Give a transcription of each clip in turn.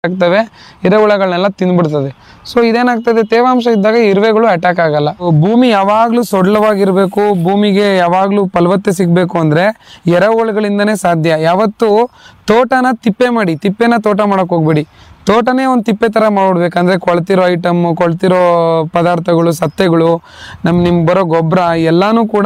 ಆಗ್ತವೆ, ಎರೆಹುಳಗಳನ್ನೆಲ್ಲ ತಿಂದ್ಬಿಡ್ತದೆ. ಸೊ ಇದೇನಾಗ್ತದೆ, ತೇವಾಂಶ ಇದ್ದಾಗ ಇರುವೆಗಳು ಅಟ್ಯಾಕ್ ಆಗಲ್ಲ. ಭೂಮಿ ಯಾವಾಗಲೂ ಸೊಡ್ಲವಾಗಿರಬೇಕು, ಭೂಮಿಗೆ ಯಾವಾಗಲೂ ಫಲವತ್ತೆ ಸಿಗಬೇಕು ಅಂದರೆ ಎರೆಹುಳುಗಳಿಂದನೇ ಸಾಧ್ಯ. ಯಾವತ್ತೂ ತೋಟನ ತಿಪ್ಪೆನ ತೋಟ ಮಾಡೋಕೆ ಹೋಗ್ಬೇಡಿ. ತೋಟನೇ ಒಂದು ತಿಪ್ಪೆ ಥರ ಮಾಡ್ಬಿಡ್ಬೇಕಂದ್ರೆ ಕೊಳ್ತಿರೋ ಐಟಮ್ಮು, ಕೊಳ್ತಿರೋ ಪದಾರ್ಥಗಳು, ಸತ್ತೆಗಳು, ನಿಮ್ಗೆ ಬರೋ ಗೊಬ್ಬರ ಎಲ್ಲನೂ ಕೂಡ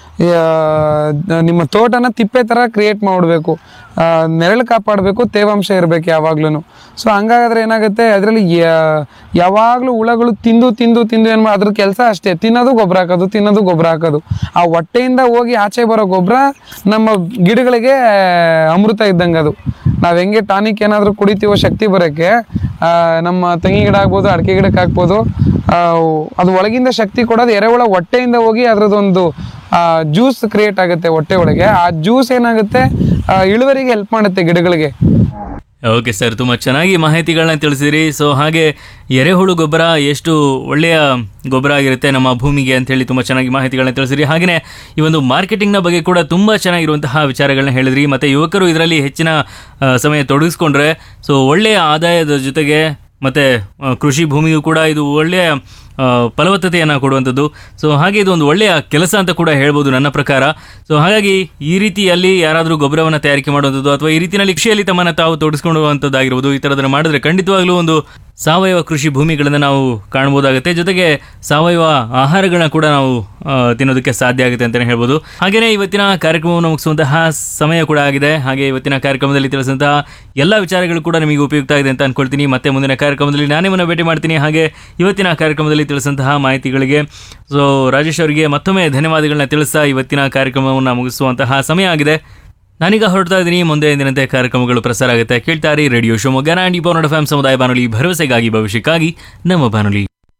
ನಿಮ್ಮ ತೋಟನ ತಿಪ್ಪೆ ಥರ ಕ್ರಿಯೇಟ್ ಮಾಡಿಬಿಡ್ಬೇಕು. ನೆರಳು ಕಾಪಾಡಬೇಕು, ತೇವಾಂಶ ಇರಬೇಕು ಯಾವಾಗ್ಲೂ. ಸೊ ಹಂಗಾದ್ರೆ ಏನಾಗುತ್ತೆ, ಅದರಲ್ಲಿ ಯಾವಾಗಲೂ ಹುಳಗಳು ತಿಂದು ಏನು ಮಾಡಿ ಅದ್ರ ಕೆಲಸ ಅಷ್ಟೇ, ತಿನ್ನೋದು ಗೊಬ್ಬರ ಹಾಕೋದು. ಆ ಹೊಟ್ಟೆಯಿಂದ ಹೋಗಿ ಆಚೆ ಬರೋ ಗೊಬ್ಬರ ನಮ್ಮ ಗಿಡಗಳಿಗೆ ಅಮೃತ ಇದ್ದಂಗೆ. ಅದು ನಾವು ಹೆಂಗೆ ಟಾನಿಕ್ ಏನಾದರೂ ಕುಡಿತೀವೋ ಶಕ್ತಿ ಬರೋಕ್ಕೆ, ನಮ್ಮ ತೆಂಗಿನ ಗಿಡ ಆಗ್ಬೋದು, ಅಡಿಕೆ ಗಿಡಕ್ಕೆ ಹಾಕ್ಬೋದು, ಅದು ಒಳಗಿಂದ ಶಕ್ತಿ ಕೊಡೋದು ಎರೆಹುಳ ಹೊಟ್ಟೆಯಿಂದ ಹೋಗಿ ಅದರದ್ದೊಂದು ಜ್ಯೂಸ್ ಕ್ರಿಯೇಟ್ ಆಗುತ್ತೆ ಹೊಟ್ಟೆ ಒಳಗೆ. ಆ ಜ್ಯೂಸ್ ಏನಾಗುತ್ತೆ, ಇಳುವರಿಗೆ ಹೆಲ್ಪ್ ಮಾಡುತ್ತೆ ಗಿಡಗಳಿಗೆ. ಓಕೆ ಸರ್, ತುಂಬ ಚೆನ್ನಾಗಿ ಮಾಹಿತಿಗಳನ್ನ ತಿಳಿಸಿರಿ. ಸೊ ಹಾಗೆ ಎರೆಹುಳು ಗೊಬ್ಬರ ಎಷ್ಟು ಒಳ್ಳೆಯ ಗೊಬ್ಬರ ಆಗಿರುತ್ತೆ ನಮ್ಮ ಭೂಮಿಗೆ ಅಂತೇಳಿ ತುಂಬ ಚೆನ್ನಾಗಿ ಮಾಹಿತಿಗಳನ್ನ ತಿಳಿಸಿರಿ. ಹಾಗೆಯೇ ಈ ಒಂದು ಮಾರ್ಕೆಟಿಂಗ್ನ ಬಗ್ಗೆ ಕೂಡ ತುಂಬ ಚೆನ್ನಾಗಿರುವಂತಹ ವಿಚಾರಗಳನ್ನ ಹೇಳಿದ್ರಿ. ಮತ್ತು ಯುವಕರು ಇದರಲ್ಲಿ ಹೆಚ್ಚಿನ ಸಮಯ ತೊಡಗಿಸ್ಕೊಂಡ್ರೆ ಸೊ ಒಳ್ಳೆಯ ಆದಾಯದ ಜೊತೆಗೆ ಮತ್ತು ಕೃಷಿ ಭೂಮಿಯೂ ಕೂಡ ಇದು ಒಳ್ಳೆಯ ಫಲವತ್ತತೆಯನ್ನು ಕೊಡುವಂಥದ್ದು. ಸೊ ಹಾಗೆ ಇದು ಒಂದು ಒಳ್ಳೆಯ ಕೆಲಸ ಅಂತ ಕೂಡ ಹೇಳ್ಬೋದು ನನ್ನ ಪ್ರಕಾರ. ಸೊ ಹಾಗಾಗಿ ಈ ರೀತಿಯಲ್ಲಿ ಯಾರಾದರೂ ಗೊಬ್ಬರವನ್ನು ತಯಾರಿಕೆ ಮಾಡುವಂಥದ್ದು ಅಥವಾ ಈ ರೀತಿಯಲ್ಲಿ ಕೃಷಿಯಲ್ಲಿ ತಮ್ಮನ್ನು ತಾವು ತೊಡಗಿಸ್ಕೊಳ್ಳುವಂಥದ್ದಾಗಿರ್ಬೋದು, ಈ ಥರದನ್ನು ಮಾಡಿದ್ರೆ ಖಂಡಿತವಾಗ್ಲೂ ಒಂದು ಸಾವಯವ ಕೃಷಿ ಭೂಮಿಗಳನ್ನು ನಾವು ಕಾಣ್ಬೋದಾಗುತ್ತೆ. ಜೊತೆಗೆ ಸಾವಯವ ಆಹಾರಗಳನ್ನ ಕೂಡ ನಾವು ತಿನ್ನೋದಕ್ಕೆ ಸಾಧ್ಯ ಆಗುತ್ತೆ ಅಂತಲೇ ಹೇಳ್ಬೋದು. ಹಾಗೆಯೇ ಇವತ್ತಿನ ಕಾರ್ಯಕ್ರಮವನ್ನು ಮುಗಿಸುವಂತಹ ಸಮಯ ಕೂಡ ಆಗಿದೆ. ಹಾಗೆ ಇವತ್ತಿನ ಕಾರ್ಯಕ್ರಮದಲ್ಲಿ ತಿಳಿಸಿದಂತಹ ಎಲ್ಲ ವಿಚಾರಗಳು ಕೂಡ ನಿಮಗೆ ಉಪಯುಕ್ತ ಆಗಿದೆ ಅಂತ ಅಂದ್ಕೊಳ್ತೀನಿ. ಮತ್ತೆ ಮುಂದಿನ ಕಾರ್ಯಕ್ರಮದಲ್ಲಿ ನಾನೇ ಭೇಟಿ ಮಾಡ್ತೀನಿ. ಹಾಗೆ ಇವತ್ತಿನ ಕಾರ್ಯಕ್ರಮದಲ್ಲಿ ತಿಳಿಸಿದಂತಹ ಮಾಹಿತಿಗಳಿಗೆ ಸೊ ರಾಜೇಶ್ ಅವರಿಗೆ ಮತ್ತೊಮ್ಮೆ ಧನ್ಯವಾದಗಳನ್ನ ತಿಳಿಸ್ತಾ ಇವತ್ತಿನ ಕಾರ್ಯಕ್ರಮವನ್ನು ಮುಗಿಸುವಂತಹ ಸಮಯ ಆಗಿದೆ. ನಾನೀಗ ಹೊರಡ್ತಾ ಇದ್ದೀನಿ. ಮುಂದೆ ಎಂದಿನಂತೆ ಕಾರ್ಯಕ್ರಮಗಳು ಪ್ರಸಾರ ಆಗುತ್ತೆ. ಕೇಳ್ತಾರೆ ರೇಡಿಯೋ ಶಿವಮೊಗ್ಗ 90.4 FM ಸಮುದಾಯ ಬಾನುಲಿ, ಭರವಸೆಗಾಗಿ ಭವಿಷ್ಯಕ್ಕಾಗಿ ನಮ್ಮ ಬಾನುಲಿ.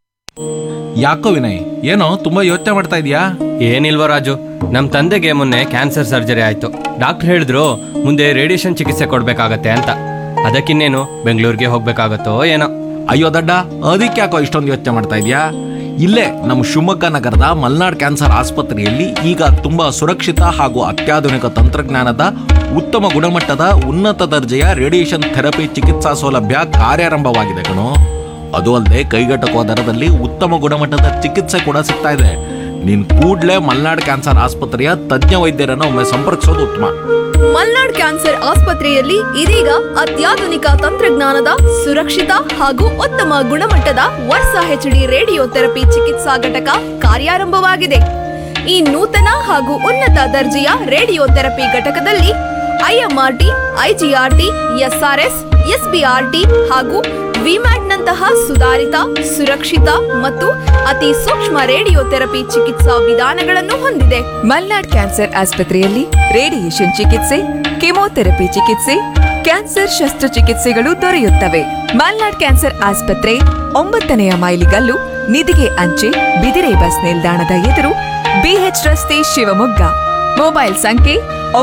ಯಾಕೋ ವಿನಯ್, ಏನೋ ತುಂಬಾ ಯೋಚನೆ ಮಾಡ್ತಾ ಇದೀಯಾ? ಏನಿಲ್ವ ರಾಜು, ನಮ್ಮ ತಂದೆಗೆ ಮೊನ್ನೆ ಕ್ಯಾನ್ಸರ್ ಸರ್ಜರಿ ಆಯ್ತು. ಡಾಕ್ಟರ್ ಹೇಳಿದ್ರು ಮುಂದೆ ರೇಡಿಯೇಷನ್ ಚಿಕಿತ್ಸೆ ಕೊಡ್ಬೇಕಾಗತ್ತೆ ಅಂತ. ಅದಕ್ಕಿನ್ನೇನು ಬೆಂಗಳೂರಿಗೆ ಹೋಗ್ಬೇಕಾಗತ್ತೋ ಏನೋ. ಅಯ್ಯೋ ದಡ್ಡ, ಅದಕ್ಕೆ ಯಾಕೋ ಇಷ್ಟೊಂದು ಯೋಚನೆ ಮಾಡ್ತಾ ಇದೀಯಾ? ಇಲ್ಲೇ ನಮ್ಮ ಶಿವಮೊಗ್ಗ ನಗರದ ಮಲ್ನಾಡ್ ಕ್ಯಾನ್ಸರ್ ಆಸ್ಪತ್ರೆಯಲ್ಲಿ ಈಗ ತುಂಬಾ ಸುರಕ್ಷಿತ ಹಾಗೂ ಅತ್ಯಾಧುನಿಕ ತಂತ್ರಜ್ಞಾನದ ಉತ್ತಮ ಗುಣಮಟ್ಟದ ಉನ್ನತ ದರ್ಜೆಯ ರೇಡಿಯೇಷನ್ ಥೆರಪಿ ಚಿಕಿತ್ಸಾ ಸೌಲಭ್ಯ ಕಾರ್ಯಾರಂಭವಾಗಿದೆ ಕಣೋ. ಅದು ಅಲ್ಲದೆ ಕೈಗೆಟಕುವ ದರದಲ್ಲಿ ಉತ್ತಮ ಗುಣಮಟ್ಟದ ಚಿಕಿತ್ಸೆ ಕೂಡ ಸಿಗ್ತಾ ಇದೆ. ನೀನ್ ಕೂಡ್ಲೇ ಮಲ್ನಾಡ್ ಕ್ಯಾನ್ಸರ್ ಆಸ್ಪತ್ರೆಯ ತಜ್ಞ ವೈದ್ಯರನ್ನು ಒಮ್ಮೆ ಸಂಪರ್ಕಿಸೋದು ಉತ್ತಮ. ಮಲ್ನಾಡ್ ಕ್ಯಾನ್ಸರ್ ಆಸ್ಪತ್ರೆಯಲ್ಲಿ ಇದೀಗ ಅತ್ಯಾಧುನಿಕ ತಂತ್ರಜ್ಞಾನದ ಸುರಕ್ಷಿತ ಹಾಗೂ ಉತ್ತಮ ಗುಣಮಟ್ಟದ ವರ್ಸಾ HD ರೇಡಿಯೋ ಥೆರಪಿ ಚಿಕಿತ್ಸಾ ಘಟಕ ಕಾರ್ಯಾರಂಭವಾಗಿದೆ. ಈ ನೂತನ ಹಾಗೂ ಉನ್ನತ ದರ್ಜೆಯ ರೇಡಿಯೋ ಥೆರಪಿ ಘಟಕದಲ್ಲಿ IMRT, IGRT, SRS, SBRT ಹಾಗೂ ವಿಮ್ಯಾಟ್ನಂತಹ ಸುಧಾರಿತ, ಸುರಕ್ಷಿತ ಮತ್ತು ಅತಿ ಸೂಕ್ಷ್ಮ ರೇಡಿಯೋ ಥೆರಪಿ ಚಿಕಿತ್ಸಾ ವಿಧಾನಗಳನ್ನು ಹೊಂದಿದೆ. ಮಲ್ನಾಡ್ ಕ್ಯಾನ್ಸರ್ ಆಸ್ಪತ್ರೆಯಲ್ಲಿ ರೇಡಿಯೇಷನ್ ಚಿಕಿತ್ಸೆ, ಕೆಮೊಥೆರಪಿ ಚಿಕಿತ್ಸೆ, ಕ್ಯಾನ್ಸರ್ ಶಸ್ತ್ರಚಿಕಿತ್ಸೆಗಳು ದೊರೆಯುತ್ತವೆ. ಮಲ್ನಾಡ್ ಕ್ಯಾನ್ಸರ್ ಆಸ್ಪತ್ರೆ 9ನೇ ಮೈಲಿಗಲ್ಲು, ನಿಧಿಗೆ ಅಂಚೆ, ಬಿದಿರೆ ಬಸ್ ನಿಲ್ದಾಣದ ಎದುರು, BH ರಸ್ತೆ, ಶಿವಮೊಗ್ಗ. ಮೊಬೈಲ್ ಸಂಖ್ಯೆ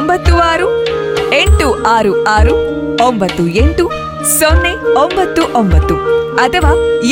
9668980099 ಅಥವಾ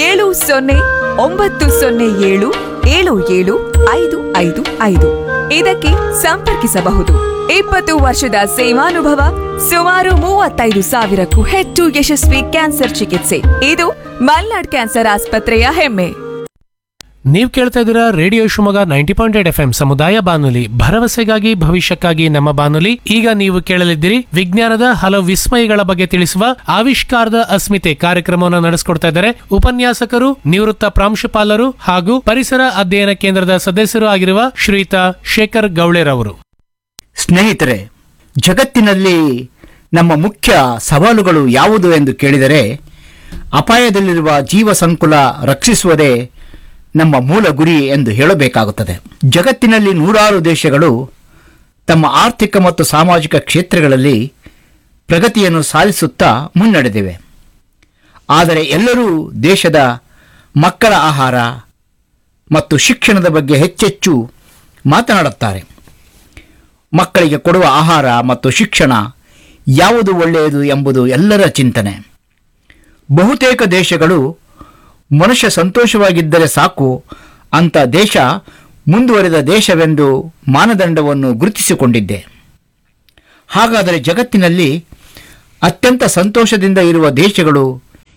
7090077755. ಇದಕ್ಕೆ ಸಂಪರ್ಕಿಸಬಹುದು. 20 ವರ್ಷದ ಸೇವಾನುಭವ, ಸುಮಾರು 35,000ಕ್ಕೂ ಹೆಚ್ಚು ಯಶಸ್ವಿ ಕ್ಯಾನ್ಸರ್ ಚಿಕಿತ್ಸೆ. ಇದು ಮಲ್ನಾಡ್ ಕ್ಯಾನ್ಸರ್ ಆಸ್ಪತ್ರೆಯ ಹೆಮ್ಮೆ. ನೀವು ಕೇಳ್ತಾ ಇದ್ದೀರಾ ರೇಡಿಯೋ ಶಿವಮೊಗ್ಗ 90.8 FM ಸಮುದಾಯ ಬಾನುಲಿ, ಭರವಸೆಗಾಗಿ ಭವಿಷ್ಯಕ್ಕಾಗಿ ನಮ್ಮ ಬಾನುಲಿ. ಈಗ ನೀವು ಕೇಳಲಿದ್ದೀರಿ ವಿಜ್ಞಾನದ ಹಲವು ವಿಸ್ಮಯಗಳ ಬಗ್ಗೆ ತಿಳಿಸುವ ಆವಿಷ್ಕಾರದ ಅಸ್ಮಿತೆ ಕಾರ್ಯಕ್ರಮವನ್ನು ನಡೆಸಿಕೊಡ್ತಾ ಇದ್ದಾರೆ ಉಪನ್ಯಾಸಕರು, ನಿವೃತ್ತ ಪ್ರಾಂಶುಪಾಲರು ಹಾಗೂ ಪರಿಸರ ಅಧ್ಯಯನ ಕೇಂದ್ರದ ಸದಸ್ಯರು ಆಗಿರುವ ಶ್ರೀಯುತ ಶೇಖರ್ ಗೌಳೆರವರು. ಸ್ನೇಹಿತರೆ, ಜಗತ್ತಿನಲ್ಲಿ ನಮ್ಮ ಮುಖ್ಯ ಸವಾಲುಗಳು ಯಾವುದು ಎಂದು ಕೇಳಿದರೆ ಅಪಾಯದಲ್ಲಿರುವ ಜೀವ ಸಂಕುಲ ರಕ್ಷಿಸುವುದೇ ನಮ್ಮ ಮೂಲ ಗುರಿ ಎಂದು ಹೇಳಬೇಕಾಗುತ್ತದೆ. ಜಗತ್ತಿನಲ್ಲಿ 106 ದೇಶಗಳು ತಮ್ಮ ಆರ್ಥಿಕ ಮತ್ತು ಸಾಮಾಜಿಕ ಕ್ಷೇತ್ರಗಳಲ್ಲಿ ಪ್ರಗತಿಯನ್ನು ಸಾಧಿಸುತ್ತಾ ಮುನ್ನಡೆದಿವೆ. ಆದರೆ ಎಲ್ಲರೂ ದೇಶದ ಮಕ್ಕಳ ಆಹಾರ ಮತ್ತು ಶಿಕ್ಷಣದ ಬಗ್ಗೆ ಹೆಚ್ಚೆಚ್ಚು ಮಾತನಾಡುತ್ತಾರೆ. ಮಕ್ಕಳಿಗೆ ಕೊಡುವ ಆಹಾರ ಮತ್ತು ಶಿಕ್ಷಣ ಯಾವುದು ಒಳ್ಳೆಯದು ಎಂಬುದು ಎಲ್ಲರ ಚಿಂತನೆ. ಬಹುತೇಕ ದೇಶಗಳು ಮನುಷ್ಯ ಸಂತೋಷವಾಗಿದ್ದರೆ ಸಾಕು ಅಂತ ದೇಶ ಮುಂದುವರೆದ ದೇಶವೆಂದು ಮಾನದಂಡವನ್ನು ಗುರುತಿಸಿಕೊಂಡಿದ್ದೆ. ಹಾಗಾದರೆ ಜಗತ್ತಿನಲ್ಲಿ ಅತ್ಯಂತ ಸಂತೋಷದಿಂದ ಇರುವ ದೇಶಗಳು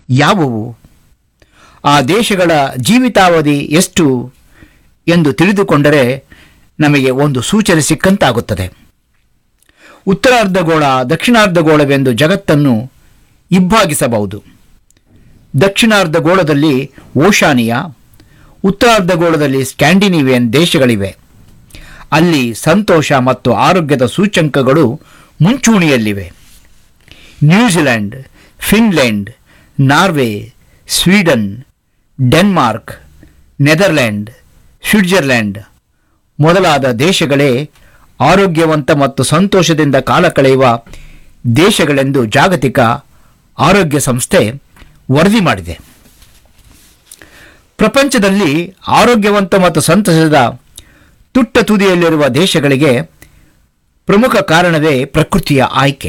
ಯಾವುವು, ಆ ದೇಶಗಳ ಜೀವಿತಾವಧಿ ಎಷ್ಟು ಎಂದು ತಿಳಿದುಕೊಂಡರೆ ನಮಗೆ ಒಂದು ಸೂಚನೆ ಸಿಕ್ಕಂತಾಗುತ್ತದೆ. ಉತ್ತರಾರ್ಧಗೋಳ, ದಕ್ಷಿಣಾರ್ಧಗೋಳವೆಂದು ಜಗತ್ತನ್ನು ಇಬ್ಬಾಗಿಸಬಹುದು. ದಕ್ಷಿಣಾರ್ಧಗೋಳದಲ್ಲಿ ಓಷಾನಿಯಾ, ಉತ್ತರಾರ್ಧಗೋಳದಲ್ಲಿ ಸ್ಕ್ಯಾಂಡಿನೇವಿಯನ್ ದೇಶಗಳಿವೆ. ಅಲ್ಲಿ ಸಂತೋಷ ಮತ್ತು ಆರೋಗ್ಯದ ಸೂಚ್ಯಂಕಗಳು ಮುಂಚೂಣಿಯಲ್ಲಿವೆ. New Zealand, Finland, Norway, Sweden, Denmark, Netherland, Switzerland ಮೊದಲಾದ ದೇಶಗಳೇ ಆರೋಗ್ಯವಂತ ಮತ್ತು ಸಂತೋಷದಿಂದ ಕಾಲ ಕಳೆಯುವ ದೇಶಗಳೆಂದು ಜಾಗತಿಕ ಆರೋಗ್ಯ ಸಂಸ್ಥೆ ವರದಿ ಮಾಡಿದೆ. ಪ್ರಪಂಚದಲ್ಲಿ ಆರೋಗ್ಯವಂತ ಮತ್ತು ಸಂತಸದ ತುಟ್ಟ ತುದಿಯಲ್ಲಿರುವ ದೇಶಗಳಿಗೆ ಪ್ರಮುಖ ಕಾರಣವೇ ಪ್ರಕೃತಿಯ ಆಯ್ಕೆ.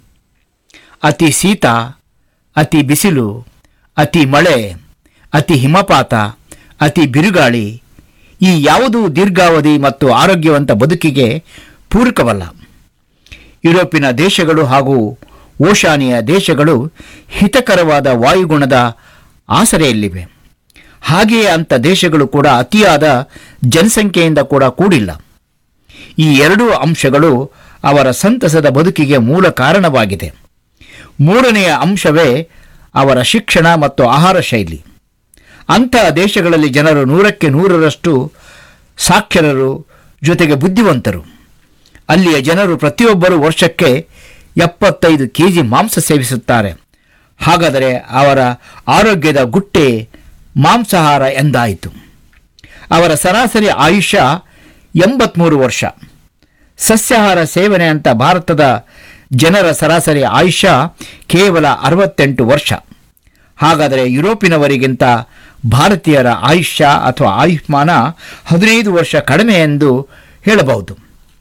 ಅತಿ ಶೀತ, ಅತಿ ಬಿಸಿಲು, ಅತಿ ಮಳೆ, ಅತಿ ಹಿಮಪಾತ, ಅತಿ ಬಿರುಗಾಳಿ ಈ ಯಾವುದೂ ದೀರ್ಘಾವಧಿ ಮತ್ತು ಆರೋಗ್ಯವಂತ ಬದುಕಿಗೆ ಪೂರಕವಲ್ಲ. ಯುರೋಪಿನ ದೇಶಗಳು ಹಾಗೂ ಓಷಾನಿಯ ದೇಶಗಳು ಹಿತಕರವಾದ ವಾಯುಗುಣದ ಆಸರೆಯಲ್ಲಿವೆ. ಹಾಗೆಯೇ ಅಂಥ ದೇಶಗಳು ಕೂಡ ಅತಿಯಾದ ಜನಸಂಖ್ಯೆಯಿಂದ ಕೂಡ ಕೂಡಿಲ್ಲ. ಈ ಎರಡೂ ಅಂಶಗಳು ಅವರ ಸಂತಸದ ಬದುಕಿಗೆ ಮೂಲ ಕಾರಣವಾಗಿದೆ. ಮೂರನೆಯ ಅಂಶವೇ ಅವರ ಶಿಕ್ಷಣ ಮತ್ತು ಆಹಾರ ಶೈಲಿ. ಅಂಥ ದೇಶಗಳಲ್ಲಿ ಜನರು 100ಕ್ಕೆ 100ರಷ್ಟು ಸಾಕ್ಷರರು, ಜೊತೆಗೆ ಬುದ್ಧಿವಂತರು. ಅಲ್ಲಿಯ ಜನರು ಪ್ರತಿಯೊಬ್ಬರೂ ವರ್ಷಕ್ಕೆ 75 kg ಮಾಂಸ ಸೇವಿಸುತ್ತಾರೆ. ಹಾಗಾದರೆ ಅವರ ಆರೋಗ್ಯದ ಗುಟ್ಟೆ ಮಾಂಸಾಹಾರ ಎಂದಾಯಿತು. ಅವರ ಸರಾಸರಿ ಆಯುಷ್ಯ 83 ವರ್ಷ. ಸಸ್ಯಾಹಾರ ಸೇವನೆ ಅಂತ ಭಾರತದ ಜನರ ಸರಾಸರಿ ಆಯುಷ್ಯ ಕೇವಲ 68 ವರ್ಷ. ಹಾಗಾದರೆ ಯುರೋಪಿನವರಿಗಿಂತ ಭಾರತೀಯರ ಆಯುಷ್ಯ ಅಥವಾ ಆಯುಷ್ಮಾನ 15 ವರ್ಷ ಕಡಿಮೆ ಎಂದು ಹೇಳಬಹುದು.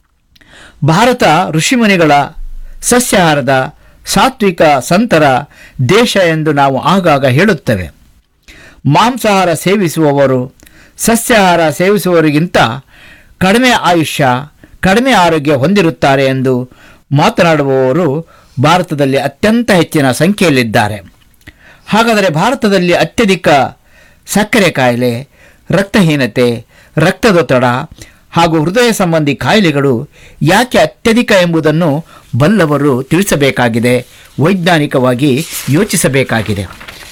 ಭಾರತ ಋಷಿಮುನಿಗಳ ಸಸ್ಯಾಹಾರದ ಸಾತ್ವಿಕ ಸಂತರ ದೇಶ ಎಂದು ನಾವು ಆಗಾಗ ಹೇಳುತ್ತೇವೆ. ಮಾಂಸಾಹಾರ ಸೇವಿಸುವವರು ಸಸ್ಯಾಹಾರ ಸೇವಿಸುವವರಿಗಿಂತ ಕಡಿಮೆ ಆಯುಷ್ಯ, ಕಡಿಮೆ ಆರೋಗ್ಯ ಹೊಂದಿರುತ್ತಾರೆ ಎಂದು ಮಾತನಾಡುವವರು ಭಾರತದಲ್ಲಿ ಅತ್ಯಂತ ಹೆಚ್ಚಿನ ಸಂಖ್ಯೆಯಲ್ಲಿದ್ದಾರೆ. ಹಾಗಾದರೆ ಭಾರತದಲ್ಲಿ ಅತ್ಯಧಿಕ ಸಕ್ಕರೆ ಕಾಯಿಲೆ, ರಕ್ತಹೀನತೆ, ರಕ್ತದೊತ್ತಡ ಹಾಗೂ ಹೃದಯ ಸಂಬಂಧಿ ಕಾಯಿಲೆಗಳು ಯಾಕೆ ಅತ್ಯಧಿಕ ಎಂಬುದನ್ನು ಬಲ್ಲವರು ತಿಳಿಸಬೇಕಾಗಿದೆ, ವೈಜ್ಞಾನಿಕವಾಗಿ ಯೋಚಿಸಬೇಕಾಗಿದೆ.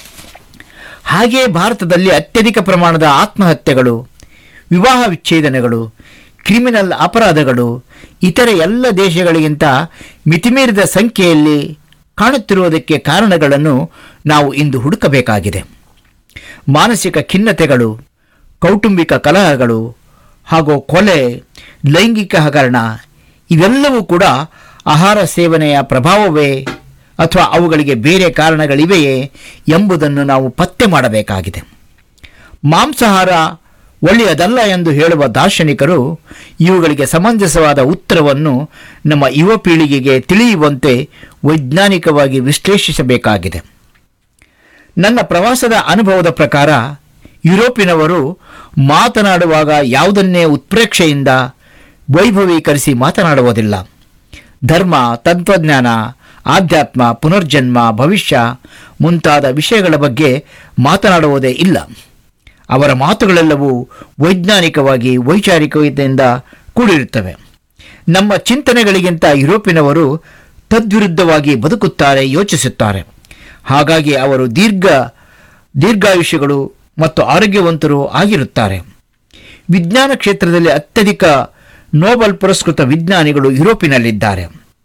ಹಾಗೆಯೇ ಭಾರತದಲ್ಲಿ ಅತ್ಯಧಿಕ ಪ್ರಮಾಣದ ಆತ್ಮಹತ್ಯೆಗಳು, ವಿವಾಹ ವಿಚ್ಛೇದನಗಳು, ಕ್ರಿಮಿನಲ್ ಅಪರಾಧಗಳು ಇತರೆ ಎಲ್ಲ ದೇಶಗಳಿಗಿಂತ ಮಿತಿಮೀರಿದ ಸಂಖ್ಯೆಯಲ್ಲಿ ಕಾಣುತ್ತಿರುವುದಕ್ಕೆ ಕಾರಣಗಳನ್ನು ನಾವು ಇಂದು ಹುಡುಕಬೇಕಾಗಿದೆ. ಮಾನಸಿಕ ಖಿನ್ನತೆಗಳು, ಕೌಟುಂಬಿಕ ಕಲಹಗಳು ಹಾಗೂ ಕೊಲೆ, ಲೈಂಗಿಕ ಹಗರಣ ಇವೆಲ್ಲವೂ ಕೂಡ ಆಹಾರ ಸೇವನೆಯ ಪ್ರಭಾವವೇ ಅಥವಾ ಅವುಗಳಿಗೆ ಬೇರೆ ಕಾರಣಗಳಿವೆಯೇ ಎಂಬುದನ್ನು ನಾವು ಪತ್ತೆ ಮಾಡಬೇಕಾಗಿದೆ. ಮಾಂಸಾಹಾರ ಒಳ್ಳೆಯದಲ್ಲ ಎಂದು ಹೇಳುವ ದಾರ್ಶನಿಕರು ಇವುಗಳಿಗೆ ಸಮಂಜಸವಾದ ಉತ್ತರವನ್ನು ನಮ್ಮ ಯುವ ಪೀಳಿಗೆಗೆ ತಿಳಿಯುವಂತೆ ವೈಜ್ಞಾನಿಕವಾಗಿ ವಿಶ್ಲೇಷಿಸಬೇಕಾಗಿದೆ. ನನ್ನ ಪ್ರವಾಸದ ಅನುಭವದ ಪ್ರಕಾರ ಯುರೋಪಿನವರು ಮಾತನಾಡುವಾಗ ಯಾವುದನ್ನೇ ಉತ್ಪ್ರೇಕ್ಷೆಯಿಂದ ವೈಭವೀಕರಿಸಿ ಮಾತನಾಡುವುದಿಲ್ಲ. ಧರ್ಮ, ತತ್ವಜ್ಞಾನ, ಆಧ್ಯಾತ್ಮ, ಪುನರ್ಜನ್ಮ, ಭವಿಷ್ಯ ಮುಂತಾದ ವಿಷಯಗಳ ಬಗ್ಗೆ ಮಾತನಾಡುವುದೇ ಇಲ್ಲ. ಅವರ ಮಾತುಗಳೆಲ್ಲವೂ ವೈಜ್ಞಾನಿಕವಾಗಿ ವೈಚಾರಿಕತೆಯಿಂದ ಕೂಡಿರುತ್ತವೆ. ನಮ್ಮ ಚಿಂತನೆಗಳಿಗಿಂತ ಯುರೋಪಿನವರು ತದ್ವಿರುದ್ಧವಾಗಿ ಬದುಕುತ್ತಾರೆ, ಯೋಚಿಸುತ್ತಾರೆ. ಹಾಗಾಗಿ ಅವರು ದೀರ್ಘಾಯುಷ್ಯಗಳು ಮತ್ತು ಆರೋಗ್ಯವಂತರು ಆಗಿರುತ್ತಾರೆ. ವಿಜ್ಞಾನ ಕ್ಷೇತ್ರದಲ್ಲಿ ಅತ್ಯಧಿಕ ನೋಬೆಲ್ ಪುರಸ್ಕೃತ ವಿಜ್ಞಾನಿಗಳು ಯುರೋಪಿನಲ್ಲಿದ್ದಾರೆ.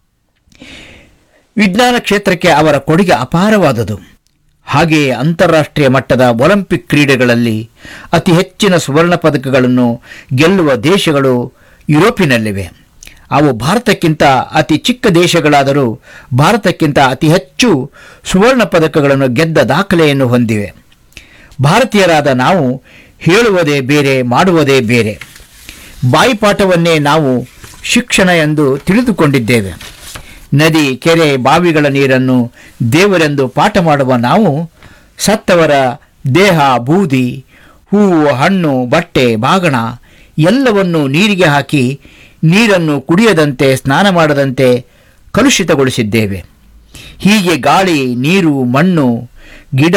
ವಿಜ್ಞಾನ ಕ್ಷೇತ್ರಕ್ಕೆ ಅವರ ಕೊಡುಗೆ ಅಪಾರವಾದುದು. ಹಾಗೆಯೇ ಅಂತಾರಾಷ್ಟ್ರೀಯ ಮಟ್ಟದ ಒಲಿಂಪಿಕ್ ಕ್ರೀಡೆಗಳಲ್ಲಿ ಅತಿ ಹೆಚ್ಚಿನ ಸುವರ್ಣ ಪದಕಗಳನ್ನು ಗೆಲ್ಲುವ ದೇಶಗಳು ಯುರೋಪಿನಲ್ಲಿವೆ. ಅವು ಭಾರತಕ್ಕಿಂತ ಅತಿ ಚಿಕ್ಕ ದೇಶಗಳಾದರೂ ಭಾರತಕ್ಕಿಂತ ಅತಿ ಹೆಚ್ಚು ಸುವರ್ಣ ಪದಕಗಳನ್ನು ಗೆದ್ದ ದಾಖಲೆಯನ್ನು ಹೊಂದಿವೆ. ಭಾರತೀಯರಾದ ನಾವು ಹೇಳುವುದೇ ಬೇರೆ, ಮಾಡುವುದೇ ಬೇರೆ. ಬಾಯಿಪಾಠವನ್ನೇ ನಾವು ಶಿಕ್ಷಣ ಎಂದು ತಿಳಿದುಕೊಂಡಿದ್ದೇವೆ. ನದಿ, ಕೆರೆ, ಬಾವಿಗಳ ನೀರನ್ನು ದೇವರೆಂದು ಪಾಠ ಮಾಡುವ ನಾವು ಸತ್ತವರ ದೇಹ, ಬೂದಿ, ಹೂವು, ಹಣ್ಣು, ಬಟ್ಟೆ, ಬಾಗಣ ಎಲ್ಲವನ್ನೂ ನೀರಿಗೆ ಹಾಕಿ ನೀರನ್ನು ಕುಡಿಯದಂತೆ, ಸ್ನಾನ ಮಾಡದಂತೆ ಕಲುಷಿತಗೊಳಿಸಿದ್ದೇವೆ. ಹೀಗೆ ಗಾಳಿ, ನೀರು, ಮಣ್ಣು